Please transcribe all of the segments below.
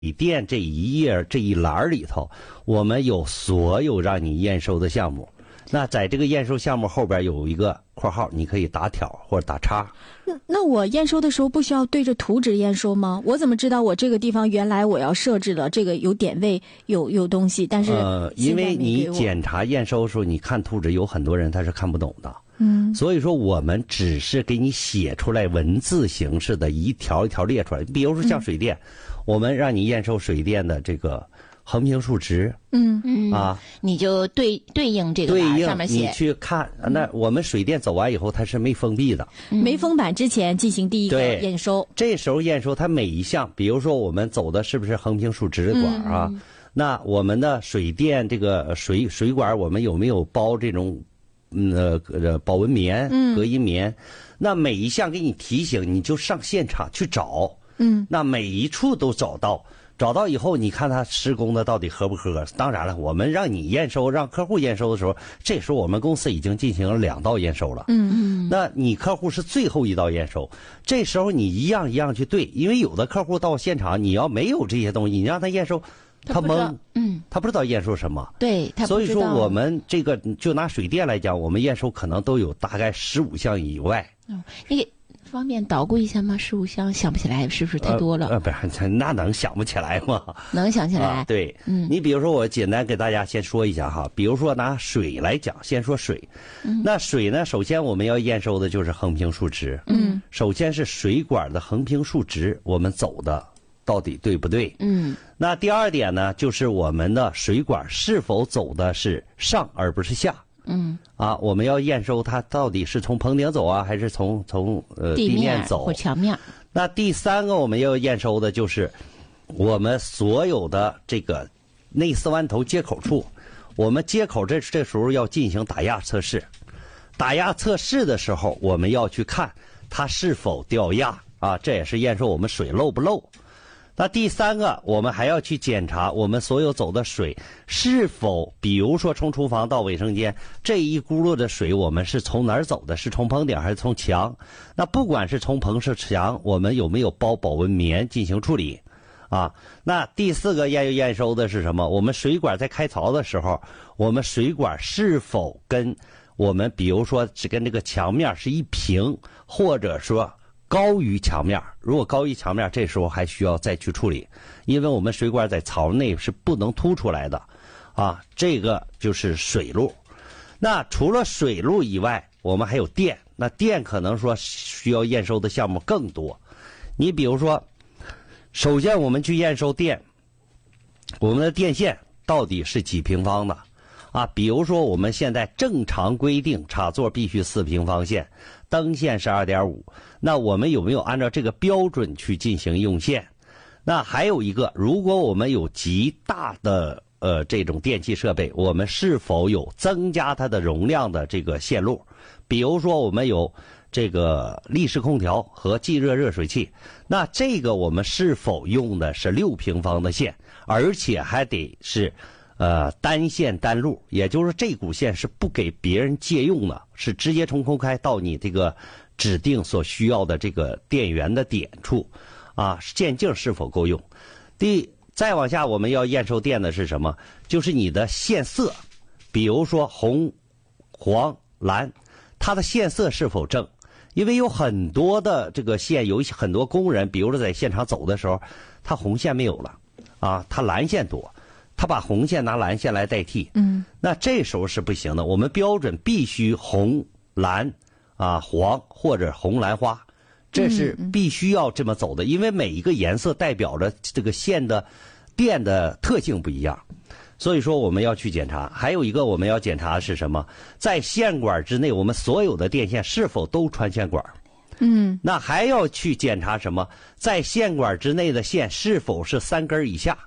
电这一页这一栏里头，我们有所有让你验收的项目。那在这个验收项目后边有一个括号，你可以打挑或者打叉。 那我验收的时候不需要对着图纸验收吗？我怎么知道我这个地方原来我要设置了这个有点位有东西，但是因为你检查验收的时候，你看图纸有很多人他是看不懂的。所以说我们只是给你写出来文字形式的一条一条列出来。比如说像水电，我们让你验收水电的这个横平竖直， 你就对应这个上面写， 你去看。那我们水电走完以后，它是没封闭的， 没封板之前进行第一个验收。 这时候验收它每一项，比如说我们走的是不是横平竖直的管啊？那我们的水电这个水管，我们有没有包这种保温棉、隔音棉？那每一项给你提醒，你就上现场去找。那每一处都找到以后，你看他施工的到底合不合格？当然了，我们让你验收，让客户验收的时候，这时候我们公司已经进行了2道验收了。那你客户是最后一道验收，这时候你一样一样去对，因为有的客户到现场，你要没有这些东西，你让他验收，他懵，他不知道验收什么。 对，他不知道。 所以说我们这个就拿水电来讲，我们验收可能都有大概15项以外。 那个方便捣鼓一下吗？15项想不起来，是不是太多了？ 不是，那能想不起来吗？ 能想起来。 对，你比如说，我简单给大家先说一下哈。比如说拿水来讲，先说水。那水呢，首先我们要验收的就是横平竖直。首先是水管的横平竖直，我们走的到底对不对？那第二点呢，就是我们的水管是否走的是上而不是下。我们要验收它到底是从棚顶走啊，还是从地面走或墙面。 那第3个我们要验收的就是我们所有的这个内4弯头接口处，我们接口这时候要进行打压测试。打压测试的时候，我们要去看它是否掉压啊，这也是验收我们水漏不漏。那第3个，我们还要去检查我们所有走的水是否，比如说从厨房到卫生间这一轱辘的水，我们是从哪儿走的？是从棚顶还是从墙？那不管是从棚是墙，我们有没有包保温棉进行处理？那第4个验收的是什么？我们水管在开槽的时候，我们水管是否跟我们比如说只跟这个墙面是一平，或者说高于墙面。如果高于墙面，这时候还需要再去处理，因为我们水管在槽内是不能凸出来的这个就是水路。那除了水路以外，我们还有电。那电可能说需要验收的项目更多。你比如说，首先我们去验收电，我们的电线到底是几平方的比如说我们现在正常规定插座必须4平方线，灯线是2.5，那我们有没有按照这个标准去进行用线？那还有一个，如果我们有极大的这种电器设备，我们是否有增加它的容量的这个线路？比如说我们有这个立式空调和即热热水器，那这个我们是否用的是6平方的线，而且还得是单线单路，也就是这股线是不给别人借用的，是直接从公开到你这个指定所需要的这个电源的点处线径是否够用。再往下我们要验收电的是什么？就是你的线色，比如说红、黄、蓝，它的线色是否正？因为有很多的这个线，有很多工人，比如说在现场走的时候，他红线没有了他蓝线多，他把红线拿蓝线来代替。那这时候是不行的，我们标准必须红、蓝黄或者红蓝花，这是必须要这么走的，因为每一个颜色代表着这个线的电的特性不一样。所以说我们要去检查。还有一个我们要检查的是什么？在线管之内，我们所有的电线是否都穿线管？那还要去检查什么？在线管之内的线是否是3根以下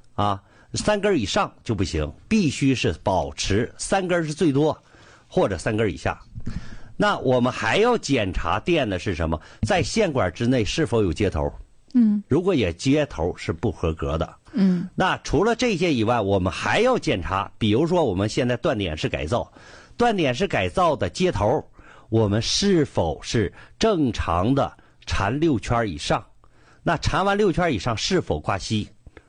3根以上就不行，必须是保持3根是最多，或者3根以下。那我们还要检查电的是什么？在线管之内是否有接头？如果也接头是不合格的。那除了这些以外，我们还要检查，比如说我们现在断点式改造，断点式改造的接头，我们是否是正常的缠6圈以上？那缠完6圈以上是否挂锡？